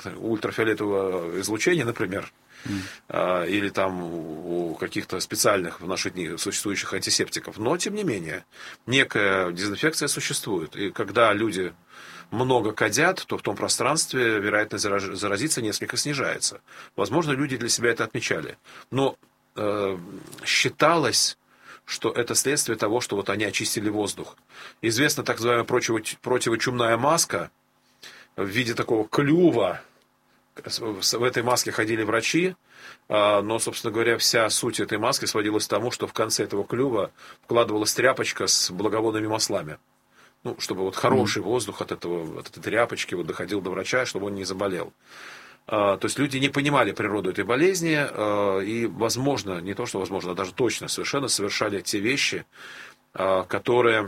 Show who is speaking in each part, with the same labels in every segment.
Speaker 1: ультрафиолетового излучения, например, или там у каких-то специальных в наши дни существующих антисептиков. Но, тем не менее, некая дезинфекция существует. И когда люди много кадят, то в том пространстве вероятность заразиться несколько снижается. Возможно, люди для себя это отмечали. Но считалось, что это следствие того, что вот они очистили воздух. Известна так называемая противочумная маска в виде такого клюва. В этой маске ходили врачи, но, собственно говоря, вся суть этой маски сводилась к тому, что в конце этого клюва вкладывалась тряпочка с благовонными маслами. Ну, чтобы вот хороший воздух от этой тряпочки вот доходил до врача, чтобы он не заболел. То есть люди не понимали природу этой болезни и, возможно, не то что возможно, а даже точно совершенно совершали те вещи, которые,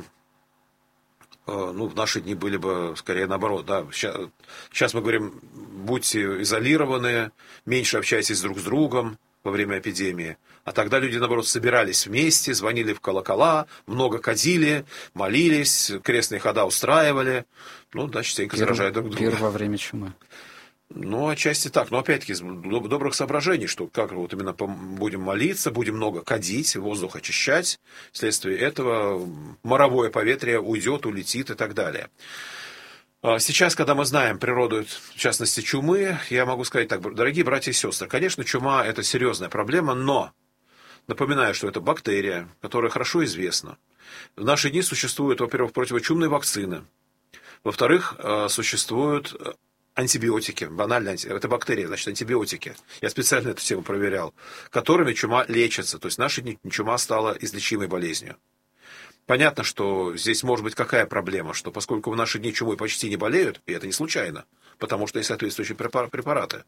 Speaker 1: ну, в наши дни были бы скорее наоборот. Да. Сейчас мы говорим, будьте изолированы, меньше общайтесь друг с другом во время эпидемии. А тогда люди, наоборот, собирались вместе, звонили в колокола, много кадили, молились, крестные хода устраивали. Ну, да, частенько заражают друг друга.
Speaker 2: Пир во время чумы.
Speaker 1: Ну, отчасти так. Но, опять-таки, из добрых соображений, что как вот именно будем молиться, будем много кадить, воздух очищать. Вследствие этого моровое поветрие уйдет, улетит и так далее. Сейчас, когда мы знаем природу, в частности, чумы, я могу сказать так, дорогие братья и сестры, конечно, чума – это серьезная проблема, но напоминаю, что это бактерия, которая хорошо известна. В наши дни существуют, во-первых, противочумные вакцины. Во-вторых, существуют антибиотики, банально, это бактерии, значит, антибиотики. Я специально эту тему проверял, которыми чума лечится. То есть в наши дни чума стала излечимой болезнью. Понятно, что здесь может быть какая проблема, что поскольку в наши дни чумой почти не болеют, и это не случайно, потому что есть соответствующие препараты.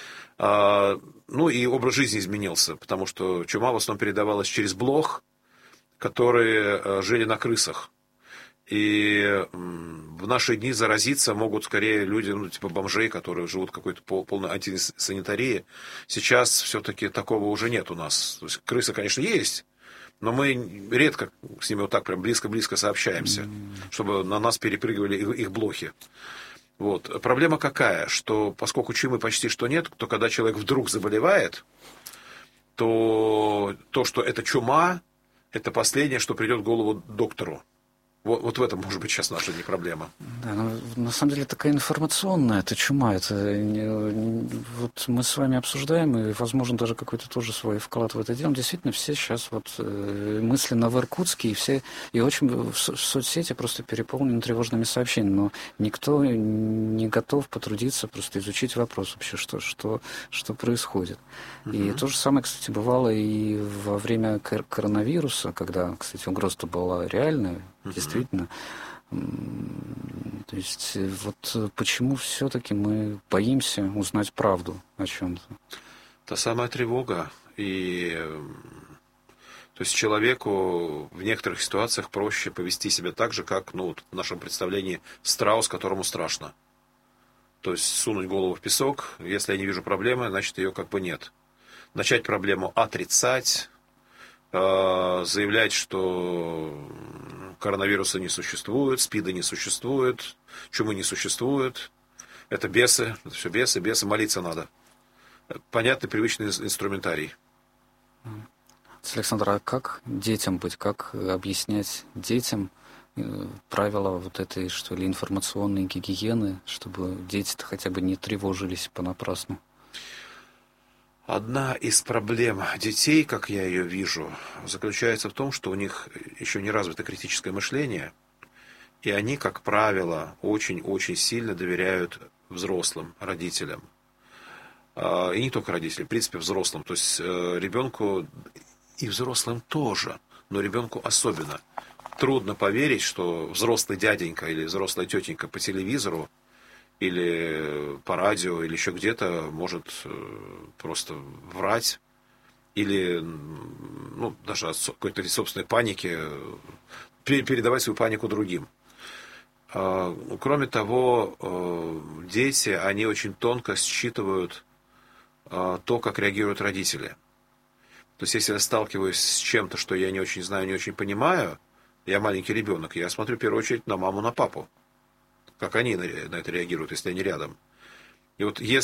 Speaker 1: Ну и образ жизни изменился, потому что чума в основном передавалась через блох, которые жили на крысах. И в наши дни заразиться могут скорее люди, ну, типа бомжей, которые живут в какой-то полной антисанитарии. Сейчас все-таки такого уже нет у нас. То есть крысы, конечно, есть, но мы редко с ними вот так прям близко-близко сообщаемся, чтобы на нас перепрыгивали их блохи. Вот. Проблема какая? Что поскольку чумы почти что нет, то когда человек вдруг заболевает, то что это чума, это последнее, что придет в голову доктору. Вот в этом, может быть, сейчас наша не проблема.
Speaker 2: Да, но на самом деле такая информационная, это чума. Это вот мы с вами обсуждаем, и, возможно, даже какой-то тоже свой вклад в это делаем. Действительно, все сейчас вот мысленно в Иркутске, и очень в соцсети просто переполнены тревожными сообщениями, но никто не готов потрудиться просто изучить вопрос вообще, что происходит. И то же самое, кстати, бывало и во время коронавируса, когда, кстати, угроза-то была реальная, действительно. То есть вот почему все-таки мы боимся узнать правду о чем-то?
Speaker 1: Та самая тревога. И то есть человеку в некоторых ситуациях проще повести себя так же, как, ну, вот в нашем представлении, страус, которому страшно. То есть сунуть голову в песок, если я не вижу проблемы, значит ее как бы нет. Начать проблему отрицать, заявлять, что коронавируса не существует, СПИДа не существует, чумы не существует. Это бесы, это все бесы, молиться надо. Понятный, привычный инструментарий.
Speaker 2: Александр, а как детям быть, как объяснять детям правила вот этой, что ли, информационной гигиены, чтобы дети-то хотя бы не тревожились понапрасну?
Speaker 1: Одна из проблем детей, как я ее вижу, заключается в том, что у них еще не развито критическое мышление, и они, как правило, очень-очень сильно доверяют взрослым, родителям. И не только родителям, в принципе, взрослым. То есть ребенку и взрослым тоже, но ребенку особенно. Трудно поверить, что взрослый дяденька или взрослая тетенька по телевизору или по радио, или еще где-то может просто врать, или, ну, даже от какой-то собственной паники передавать свою панику другим. Кроме того, дети, они очень тонко считывают то, как реагируют родители. То есть, если я сталкиваюсь с чем-то, что я не очень знаю, не очень понимаю, я маленький ребенок, я смотрю в первую очередь на маму, на папу. Как они на это реагируют, если они рядом. И вот